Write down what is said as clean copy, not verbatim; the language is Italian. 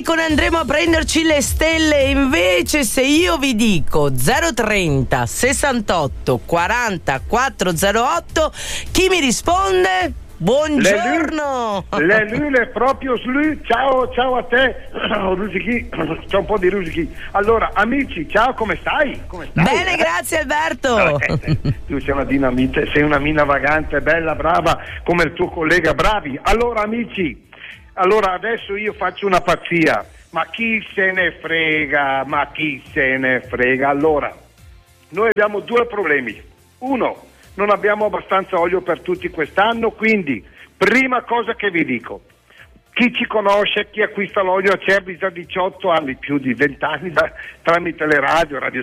dicono andremo a prenderci le stelle, invece se io vi dico 030 68 40 408, chi mi risponde? Buongiorno. Le proprio slu. Ciao a te. Rusichi, c'è un po' di rusichi. Allora, amici, ciao, come stai? Bene, grazie Alberto. Tu sei una dinamite, sei una mina vagante, bella, brava, come il tuo collega, bravi. Allora, amici, adesso io faccio una pazzia. Ma chi se ne frega? Allora, noi abbiamo due problemi. Uno, non abbiamo abbastanza olio per tutti quest'anno, quindi prima cosa che vi dico, chi ci conosce, chi acquista l'olio a Cerbi da 18 anni, più di 20 anni tramite le radio